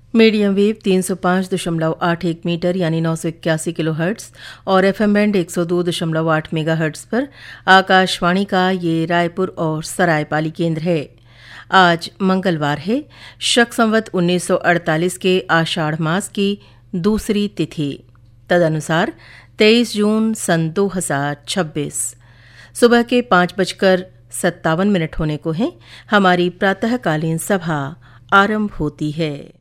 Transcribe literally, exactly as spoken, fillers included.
Medium wave तीन सौ पाँच दशमलव आठ एक मीटर यानी नौ सौ इक्यासी किलो हर्ट्स और एफएम बैंड एक सौ दो दशमलव आठ मेगा हर्ट्स पर आकाशवाणी का ये रायपुर और सरायपाली केंद्र है। आज मंगलवार है, शक संवत उन्नीस सौ अड़तालीस के आषाढ़ मास की दूसरी तिथि, तदनुसार तेईस जून सन दो हजार छब्बीस। सुबह के पाँच बजकर सत्तावन मिनट होने को हैं। हमारी प्रातःकालीन सभा आरंभ होती है।